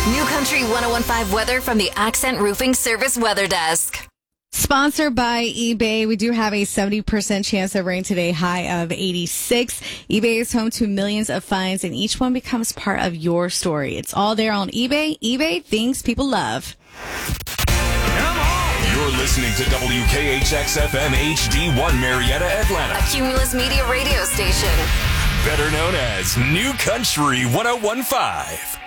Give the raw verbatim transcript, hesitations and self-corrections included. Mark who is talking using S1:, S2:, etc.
S1: New Country one oh one point five weather from the Accent Roofing Service Weather Desk.
S2: Sponsored by eBay. We do have a seventy percent chance of rain today, high of eighty-six. eBay is home to millions of finds, and each one becomes part of your story. It's all there on eBay. eBay, things people love.
S3: You're listening to W K H X F M H D one Marietta, Atlanta.
S1: A Cumulus Media radio station.
S3: Better known as New Country one oh one point five.